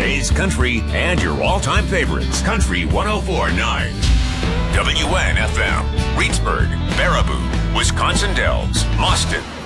today's country and your all-time favorites. Country 104.9. WNFM, Reedsburg, Baraboo, Wisconsin Dells, Boston,